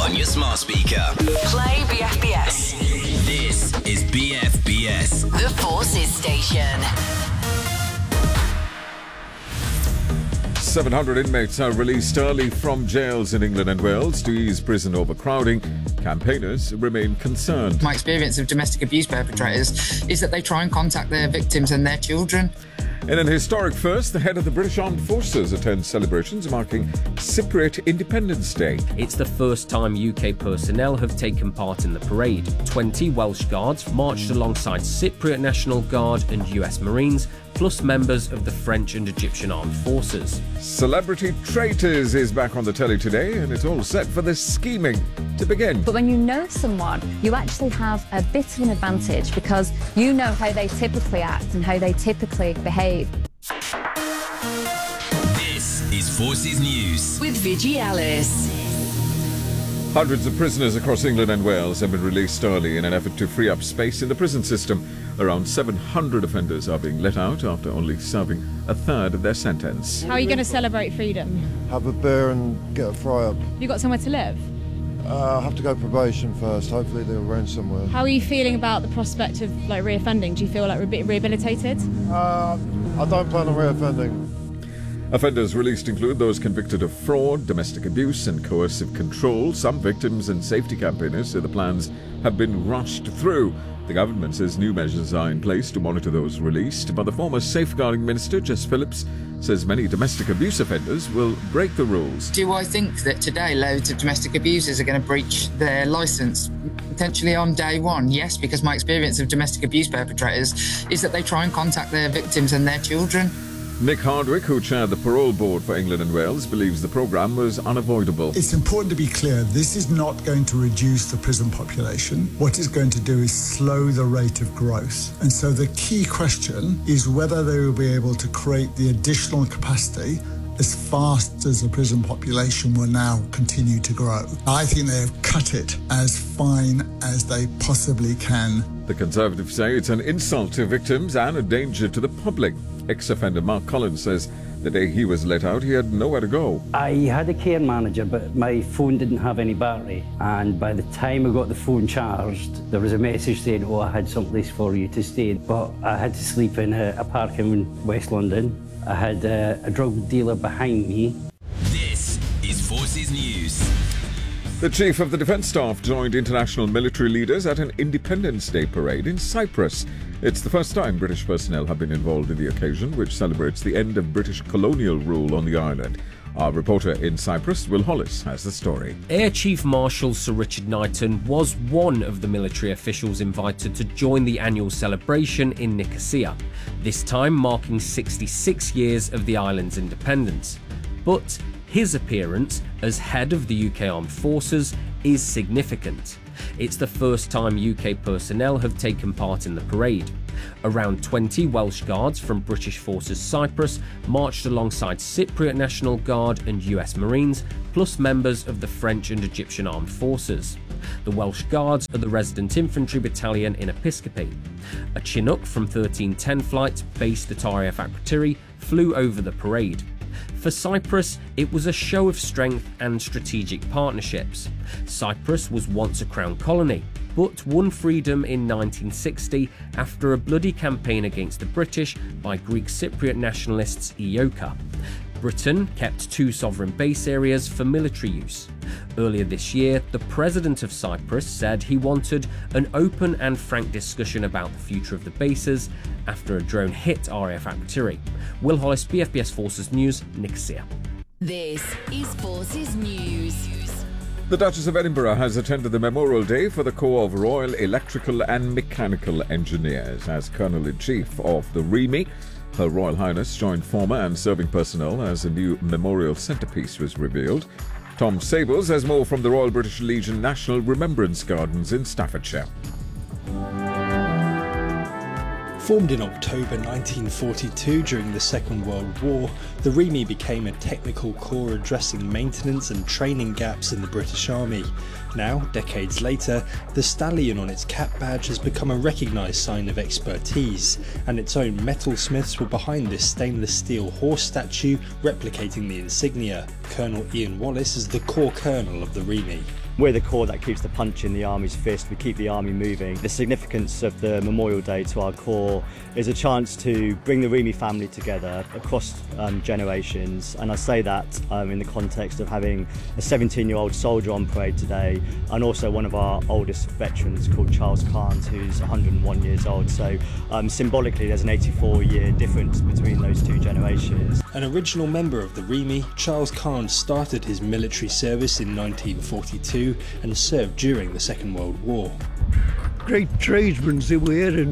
on your smart speaker. Play BFBS. This is BFBS. The Forces Station. 700 inmates are released early from jails in England and Wales to ease prison overcrowding. Campaigners remain concerned. My experience of domestic abuse perpetrators is that they try and contact their victims and their children. In an historic first, the head of the British Armed Forces attends celebrations marking Cypriot Independence Day. It's the first time UK personnel have taken part in the parade. 20 Welsh Guards marched alongside Cypriot National Guard and US Marines, plus members of the French and Egyptian Armed Forces. Celebrity Traitors is back on the telly today, and it's all set for the scheming to begin. But when you know someone, you actually have a bit of an advantage because you know how they typically act and how they typically behave. This is Forces News with Vigi Ellis. Hundreds of prisoners across England and Wales have been released early in an effort to free up space in the prison system. Around 700 offenders are being let out after only serving a third of their sentence. How are you going to celebrate freedom? Have a beer and get a fry up. Have you got somewhere to live? I have to go probation first. Hopefully they'll arrange somewhere. How are you feeling about the prospect of reoffending? Do you feel like rehabilitated? I don't plan on reoffending. Offenders released include those convicted of fraud, domestic abuse and coercive control. Some victims and safety campaigners say the plans have been rushed through. The government says new measures are in place to monitor those released, but the former Safeguarding Minister, Jess Phillips, says many domestic abuse offenders will break the rules. Do I think that today loads of domestic abusers are going to breach their licence potentially on day one? Yes, because my experience of domestic abuse perpetrators is that they try and contact their victims and their children. Nick Hardwick, who chaired the parole board for England and Wales, believes the programme was unavoidable. It's important to be clear, this is not going to reduce the prison population. What it's going to do is slow the rate of growth. And so the key question is whether they will be able to create the additional capacity as fast as the prison population will now continue to grow. I think they have cut it as fine as they possibly can. The Conservatives say it's an insult to victims and a danger to the public. Ex-offender Mark Collins says the day he was let out, he had nowhere to go. I had a care manager, but my phone didn't have any battery. And by the time I got the phone charged, there was a message saying, oh, I had someplace for you to stay. But I had to sleep in a park in West London. I had a drug dealer behind me. This is Forces News. The Chief of the Defence Staff joined international military leaders at an Independence Day parade in Cyprus. It's the first time British personnel have been involved in the occasion, which celebrates the end of British colonial rule on the island. Our reporter in Cyprus, Will Hollis, has the story. Air Chief Marshal Sir Richard Knighton was one of the military officials invited to join the annual celebration in Nicosia, this time marking 66 years of the island's independence. But his appearance as head of the UK Armed Forces is significant. It's the first time UK personnel have taken part in the parade. Around 20 Welsh Guards from British Forces Cyprus marched alongside Cypriot National Guard and US Marines, plus members of the French and Egyptian Armed Forces. The Welsh Guards are the resident infantry battalion in Episcopi. A Chinook from 1310 flight, based at RAF Akrotiri, flew over the parade. For Cyprus, it was a show of strength and strategic partnerships. Cyprus was once a crown colony, but won freedom in 1960 after a bloody campaign against the British by Greek Cypriot nationalists EOKA. Britain kept 2 sovereign base areas for military use. Earlier this year, the President of Cyprus said he wanted an open and frank discussion about the future of the bases after a drone hit RAF Akrotiri. Will Hollis, BFBS Forces News, Nicosia. This is Forces News. The Duchess of Edinburgh has attended the Memorial Day for the Corps of Royal Electrical and Mechanical Engineers. As Colonel-in-Chief of the REME, Her Royal Highness joined former and serving personnel as a new memorial centrepiece was revealed. Tom Sables has more from the Royal British Legion National Remembrance Gardens in Staffordshire. Formed in October 1942 during the Second World War, the REME became a technical corps addressing maintenance and training gaps in the British Army. Now, decades later, the stallion on its cap badge has become a recognised sign of expertise, and its own metalsmiths were behind this stainless steel horse statue replicating the insignia. Colonel Ian Wallace is the Corps Colonel of the REME. We're the core that keeps the punch in the Army's fist. We keep the Army moving. The significance of the Memorial Day to our core is a chance to bring the Remy family together across generations, and I say that in the context of having a 17-year-old soldier on parade today, and also one of our oldest veterans called Charles Carnes, who's 101 years old. So symbolically there's an 84-year difference between those two generations. An original member of the Remy, Charles Carnes started his military service in 1942 and served during the Second World War. Great tradesmen they were, and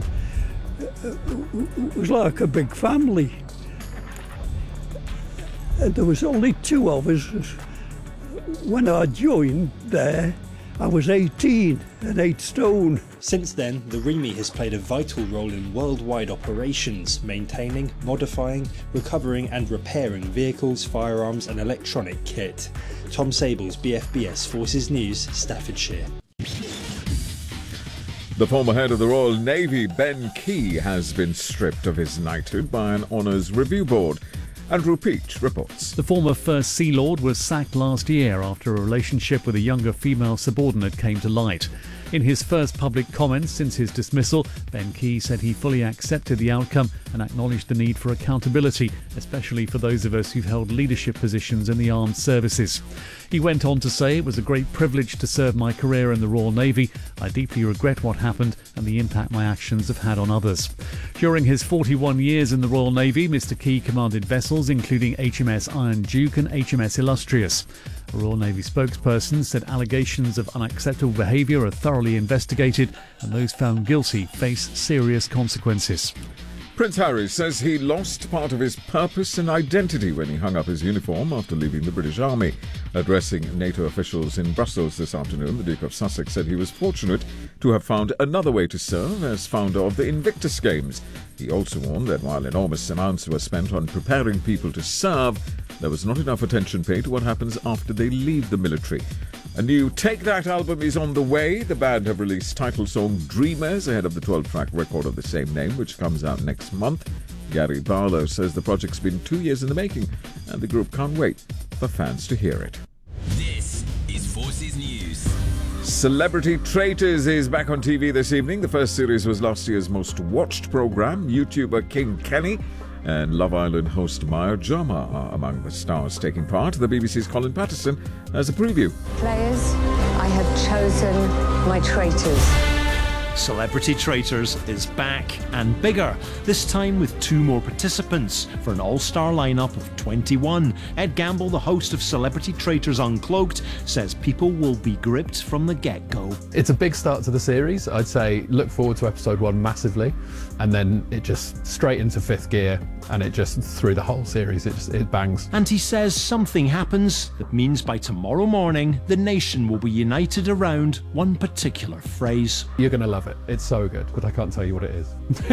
it was like a big family. And there was only two of us. When I joined there, I was 18 and 8 stone. Since then, the Remy has played a vital role in worldwide operations, maintaining, modifying, recovering and repairing vehicles, firearms and electronic kit. Tom Sables, BFBS Forces News, Staffordshire. The former head of the Royal Navy, Ben Key, has been stripped of his knighthood by an Honours Review Board. Andrew Peach reports. The former First Sea Lord was sacked last year after a relationship with a younger female subordinate came to light. In his first public comments since his dismissal, Ben Key said he fully accepted the outcome and acknowledged the need for accountability, especially for those of us who've held leadership positions in the armed services. He went on to say, "It was a great privilege to serve my career in the Royal Navy. I deeply regret what happened and the impact my actions have had on others." During his 41 years in the Royal Navy, Mr Key commanded vessels including HMS Iron Duke and HMS Illustrious. A Royal Navy spokesperson said allegations of unacceptable behaviour are thoroughly investigated and those found guilty face serious consequences. Prince Harry says he lost part of his purpose and identity when he hung up his uniform after leaving the British Army. Addressing NATO officials in Brussels this afternoon, the Duke of Sussex said he was fortunate to have found another way to serve as founder of the Invictus Games. He also warned that while enormous amounts were spent on preparing people to serve, there was not enough attention paid to what happens after they leave the military. A new Take That album is on the way. The band have released title song Dreamers ahead of the 12-track record of the same name, which comes out next month. Gary Barlow says the project's been 2 years in the making and the group can't wait for fans to hear it. This is Forces News. Celebrity Traitors is back on TV this evening. The first series was last year's most watched programme. YouTuber King Kenny and Love Island host Maya Jama are among the stars taking part. The BBC's Colin Patterson has a preview. Players, I have chosen my traitors. Celebrity Traitors is back and bigger, this time with 2 more participants for an all-star lineup of 21. Ed Gamble, the host of Celebrity Traitors Uncloaked, says people will be gripped from the get-go. It's a big start to the series. I'd say look forward to episode 1 massively, and then it just straight into 5th gear, and it just through the whole series it bangs. And he says something happens that means by tomorrow morning the nation will be united around one particular phrase. You're going to love it. It's so good, but I can't tell you what it is.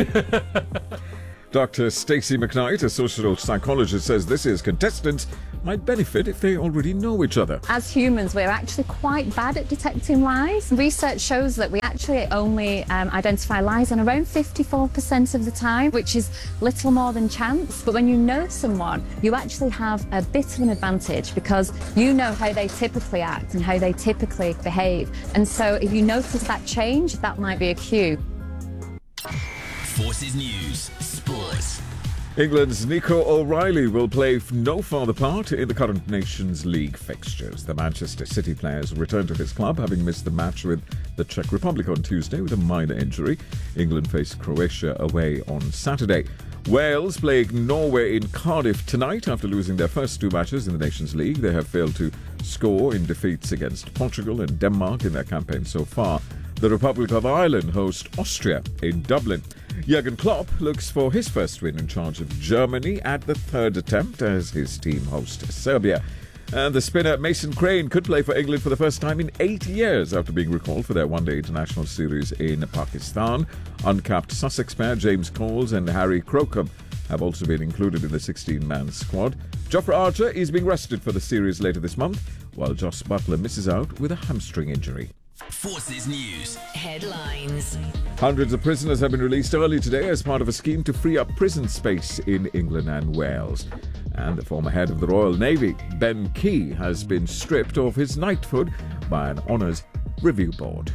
Dr. Stacey McKnight, a social psychologist, says this year's contestants might benefit if they already know each other. As humans, we're actually quite bad at detecting lies. Research shows that we actually only identify lies on around 54% of the time, which is little more than chance. But when you know someone, you actually have a bit of an advantage because you know how they typically act and how they typically behave. And so if you notice that change, that might be a cue. Forces News Sports. England's Nico O'Reilly will play no further part in the current Nations League fixtures. The Manchester City players return to his club, having missed the match with the Czech Republic on Tuesday with a minor injury. England face Croatia away on Saturday. Wales playing Norway in Cardiff tonight after losing their first 2 matches in the Nations League. They have failed to score in defeats against Portugal and Denmark in their campaign so far. The Republic of Ireland host Austria in Dublin. Jurgen Klopp looks for his first win in charge of Germany at the 3rd attempt as his team hosts Serbia. And the spinner Mason Crane could play for England for the first time in 8 years after being recalled for their one-day international series in Pakistan. Uncapped Sussex pair James Coles and Harry Crocombe have also been included in the 16-man squad. Jofra Archer is being rested for the series later this month, while Joss Butler misses out with a hamstring injury. Forces News Headlines. Hundreds of prisoners have been released early today as part of a scheme to free up prison space in England and Wales. And the former head of the Royal Navy, Ben Key, has been stripped of his knighthood by an Honours Review Board.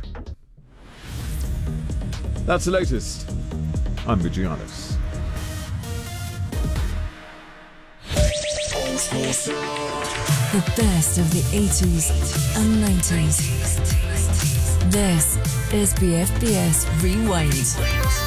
That's the latest. I'm Vigianis. The best of the 80s and 90s. This is BFBS Rewind.